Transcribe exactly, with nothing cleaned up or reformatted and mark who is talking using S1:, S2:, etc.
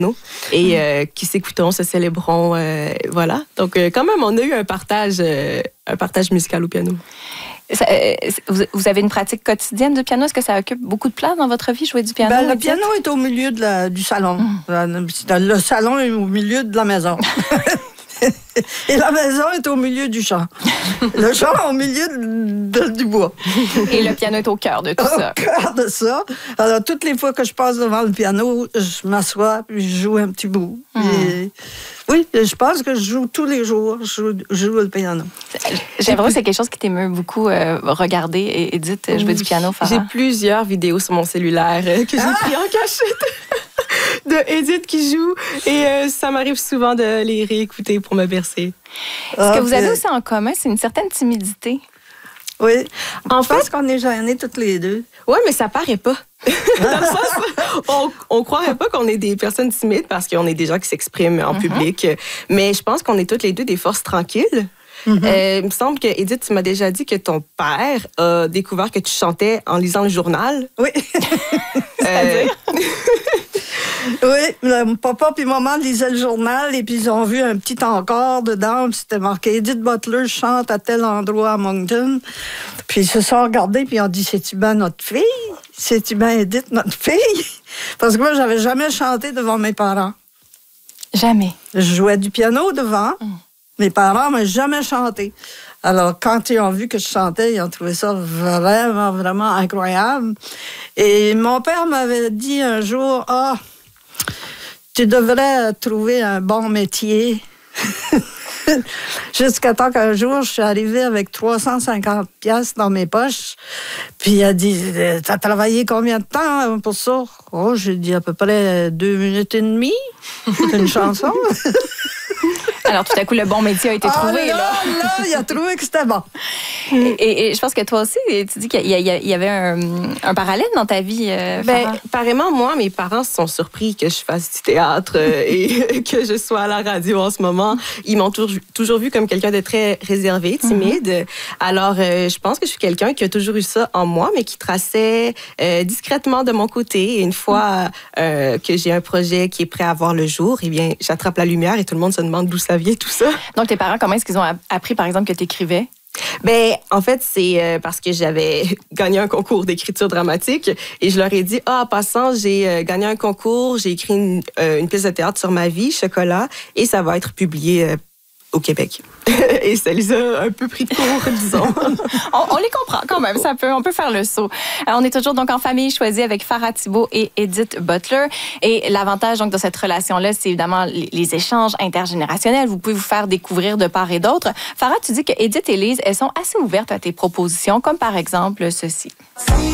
S1: et euh, qui s'écoutons, se célébrons, euh, voilà. Donc, euh, quand même, on a eu un partage, euh, un partage musical au piano.
S2: Ça, euh, vous avez une pratique quotidienne du piano? Est-ce que ça occupe beaucoup de place dans votre vie, jouer du piano?
S3: Ben, le piano est au milieu de la, du salon. Mmh. Le salon est au milieu de la maison. Et la maison est au milieu du champ. Le champ est au milieu de, de, du bois.
S2: Et le piano est au cœur de tout
S3: au
S2: ça.
S3: Au cœur de ça. Alors, toutes les fois que je passe devant le piano, je m'assois puis je joue un petit bout. Mmh. Et, oui, je pense que je joue tous les jours. Je joue, je joue le piano.
S2: J'ai l'impression que c'est quelque chose qui t'émeut beaucoup euh, regarder et Édith jouer du piano, Farah.
S1: J'ai plusieurs vidéos sur mon cellulaire euh, que j'ai ah! pris en cachette. De Édith qui joue et euh, ça m'arrive souvent de les réécouter pour me bercer.
S2: Ce okay. que vous avez aussi en commun, c'est une certaine timidité.
S3: Oui, en fait, je pense qu'on est gênés toutes les deux.
S1: Oui, mais ça paraît pas. Dans le sens, on, on croirait pas qu'on est des personnes timides parce qu'on est des gens qui s'expriment en mm-hmm. public, mais je pense qu'on est toutes les deux des forces tranquilles. Mm-hmm. Euh, il me semble que, Édith, tu m'as déjà dit que ton père a découvert que tu chantais en lisant le journal.
S3: Oui.
S1: euh,
S3: Oui, le papa puis maman lisaient le journal et puis ils ont vu un petit encart dedans, puis c'était marqué Edith Butler chante à tel endroit à Moncton. Puis ils se sont regardés puis ils ont dit c'est-tu bien notre fille? C'est-tu bien Edith notre fille? Parce que moi j'avais jamais chanté devant mes parents.
S2: Jamais.
S3: Je jouais du piano devant. Mm. Mes parents m'ont jamais chanté. Alors, quand ils ont vu que je chantais, ils ont trouvé ça vraiment, vraiment incroyable. Et mon père m'avait dit un jour, ah, tu devrais trouver un bon métier. Jusqu'à temps qu'un jour, je suis arrivée avec trois cent cinquante piastres dans mes poches. Puis il a dit, t'as travaillé combien de temps pour ça? Oh, j'ai dit à peu près deux minutes et demie. C'est une chanson.
S2: Alors, tout à coup, le bon métier a été
S3: ah,
S2: trouvé.
S3: Là,
S2: là,
S3: là, il a trouvé que c'était bon.
S2: Et, et, et je pense que toi aussi, tu dis qu'il y, y, y avait un, un parallèle dans ta vie, euh,
S1: ben, apparemment, moi, mes parents se sont surpris que je fasse du théâtre euh, et que je sois à la radio en ce moment. Ils m'ont toujours, toujours vu comme quelqu'un de très réservé, timide. Mm-hmm. Alors, euh, je pense que je suis quelqu'un qui a toujours eu ça en moi, mais qui traçait euh, discrètement de mon côté. Et une fois euh, que j'ai un projet qui est prêt à voir le jour, eh bien, j'attrape la lumière et tout le monde se demande d'où ça vient, tout ça.
S2: Donc, tes parents, comment est-ce qu'ils ont appris, par exemple, que tu écrivais?
S1: Ben, en fait, c'est euh, parce que j'avais gagné un concours d'écriture dramatique et je leur ai dit, ah, en passant, j'ai euh, gagné un concours, j'ai écrit une, euh, une pièce de théâtre sur ma vie, Chocolat, et ça va être publié euh, au Québec. Et ça les a un peu pris de court, disons.
S2: on, on les comprend quand même, ça peut, on peut faire le saut. Alors, on est toujours donc en famille choisie avec Farah Thibault et Edith Butler. Et l'avantage donc de cette relation-là, c'est évidemment les, les échanges intergénérationnels. Vous pouvez vous faire découvrir de part et d'autre. Farah, tu dis que Edith et Lise, elles sont assez ouvertes à tes propositions, comme par exemple ceci.